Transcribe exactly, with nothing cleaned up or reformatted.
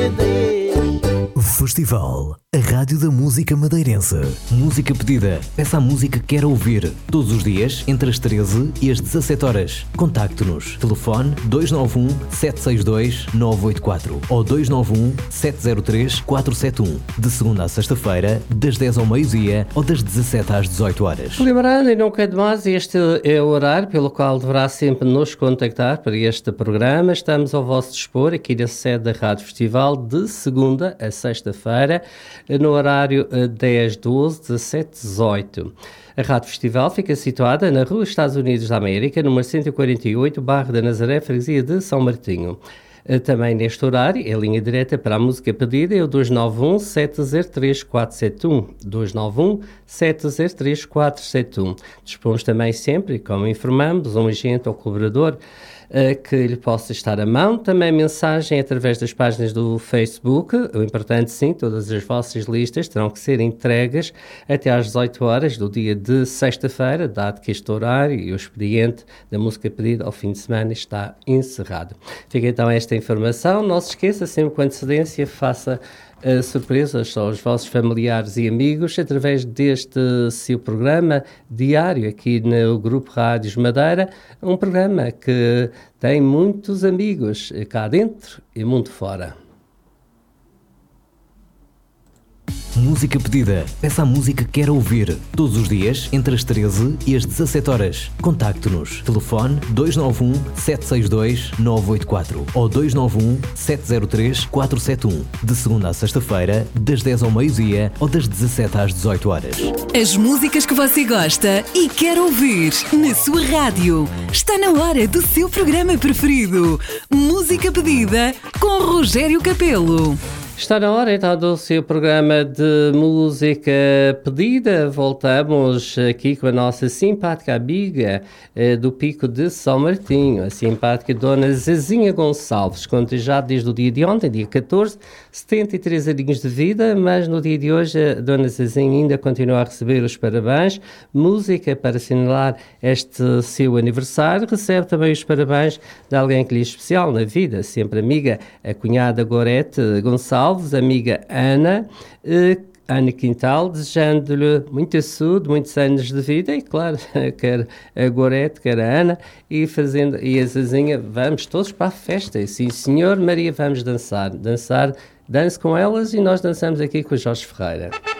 Festival, a rádio da música madeirense. Música pedida. Peça a música que quer ouvir. Todos os dias, entre as treze e as dezassete horas. Contacte-nos. Telefone dois nove um, sete seis dois, nove oito quatro ou dois nove um, sete zero três, quatro sete um. De segunda a sexta-feira, das dez ao meio-dia ou das dezassete às dezoito horas. Lembrando, e não quer demais, este é o horário pelo qual deverá sempre nos contactar para este programa. Estamos ao vosso dispor aqui na sede da Rádio Festival de segunda a sexta-feira, no horário dez, doze, dezassete, dezoito. A Rádio Festival fica situada na Rua Estados Unidos da América, número cento e quarenta e oito, bairro da Nazaré, freguesia de São Martinho. Também neste horário, a linha direta para a música pedida é o dois nove um, sete zero três, quatro sete um. dois nove um, sete zero três, quatro sete um. Dispomos também sempre, como informamos, um agente ou colaborador que lhe possa estar à mão. Também mensagem através das páginas do Facebook. O importante, sim, todas as vossas listas terão que ser entregues até às dezoito horas do dia de sexta-feira, dado que este horário e o expediente da música pedida ao fim de semana está encerrado. Fica então esta informação. Não se esqueça, sempre com antecedência, faça Uh, surpresas aos vossos familiares e amigos através deste seu programa diário aqui no Grupo Rádios Madeira, um programa que tem muitos amigos cá dentro e muito fora. Música pedida. Peça a música que quer ouvir. Todos os dias, entre as treze e as dezassete horas. Contacte-nos. Telefone dois nove um, sete seis dois, nove oito quatro ou dois nove um, sete zero três, quatro sete um. De segunda a sexta-feira, das dez ao meio-dia ou das dezassete às dezoito horas. As músicas que você gosta e quer ouvir na sua rádio. Está na hora do seu programa preferido. Música pedida com Rogério Capelo. Está na hora então do seu programa de música pedida. Voltamos aqui com a nossa simpática amiga eh, do Pico de São Martinho, a simpática Dona Zezinha Gonçalves. Conta já desde o dia de ontem, dia catorze, setenta e três aninhos de vida, mas no dia de hoje a Dona Zezinha ainda continua a receber os parabéns. Música para assinalar este seu aniversário. Recebe também os parabéns de alguém que lhe é especial na vida, sempre amiga, a cunhada Gorete Gonçalves, amiga Ana, eh, Ana Quintal, desejando-lhe muita saúde, muitos anos de vida e, claro, quer a Gorete, quer a Ana, e, fazendo, e a Zezinha, vamos todos para a festa. E, sim, senhor, Maria, vamos dançar. Dançar, dance com elas e nós dançamos aqui com o Jorge Ferreira.